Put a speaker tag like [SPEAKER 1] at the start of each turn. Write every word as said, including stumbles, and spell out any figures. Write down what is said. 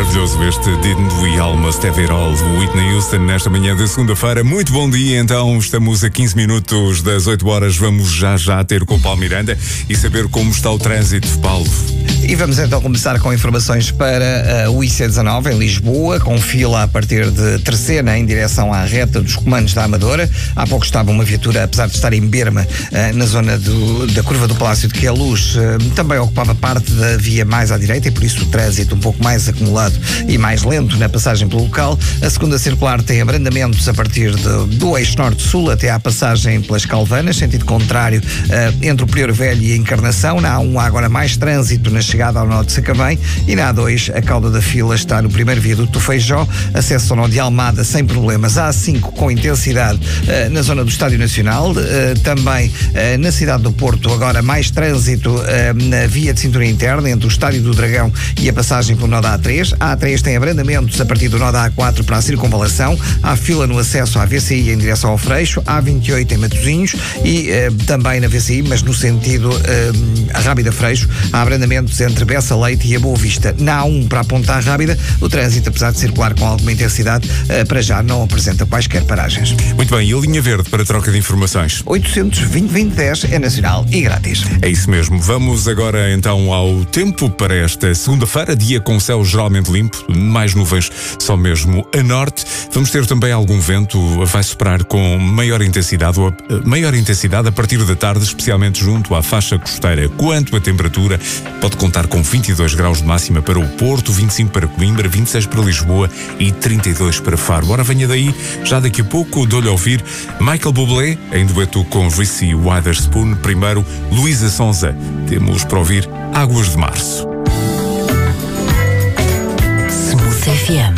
[SPEAKER 1] Maravilhoso este Didn't We Almost Have It All, do Whitney Houston, nesta manhã de segunda-feira. Muito bom dia, então, estamos a quinze minutos das oito horas, vamos já já ter com o Paulo Miranda e saber como está o trânsito, Paulo.
[SPEAKER 2] E vamos então começar com informações para uh, o I C dezanove em Lisboa, com fila a partir de Terceira em direção à reta dos comandos da Amadora. Há pouco estava uma viatura, apesar de estar em Berma, uh, na zona do, da curva do Palácio de Queluz, uh, também ocupava parte da via mais à direita e por isso o trânsito um pouco mais acumulado e mais lento na passagem pelo local. A segunda circular tem abrandamentos a partir de, do eixo norte-sul até à passagem pelas Calvanas, sentido contrário, uh, entre o Prior Velho e a Encarnação. Na A um há agora mais trânsito na chegada ao nó de Sacavém e na A dois a cauda da fila está no primeiro viaduto do Feijó, acesso ao nó de Almada sem problemas. A A cinco com intensidade uh, na zona do Estádio Nacional, uh, também uh, na cidade do Porto agora mais trânsito uh, na via de cintura interna entre o Estádio do Dragão e a passagem pelo nó da A três. A A três tem abrandamentos a partir do nó da A quatro para a circunvalação, há fila no acesso à V C I em direção ao Freixo, A vinte e oito em Matosinhos e uh, também na V C I, mas no sentido uh, a Rábida Freixo, há abrandamentos entre Bessa Leite e a Boa Vista. Na A um para a Ponta Rábida, o trânsito, apesar de circular com alguma intensidade, uh, para já não apresenta quaisquer paragens.
[SPEAKER 1] Muito bem, e a linha verde para troca de informações?
[SPEAKER 2] oitocentos, vinte, vinte, dez é nacional e grátis.
[SPEAKER 1] É isso mesmo. Vamos agora então ao tempo para esta segunda-feira, dia com céu geralmente limpo, mais nuvens só mesmo a norte. Vamos ter também algum vento, vai soprar com maior intensidade, ou maior intensidade a partir da tarde, especialmente junto à faixa costeira. Quanto à temperatura, pode contar com vinte e dois graus de máxima para o Porto, vinte e cinco para Coimbra, vinte e seis para Lisboa e trinta e dois para Faro. Ora, venha daí, já daqui a pouco dou-lhe a ouvir Michael Bublé, em dueto com Reese Witherspoon. Primeiro, Luísa Sonza. Temos para ouvir Águas de Março.
[SPEAKER 3] Smooth F M.